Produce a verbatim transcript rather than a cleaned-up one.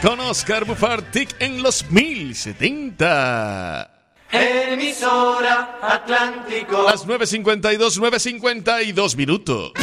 con Oscar Bufartic en los mil setenta. Emisora Atlántico. Las nueve cincuenta y dos, nueve cincuenta y dos minutos.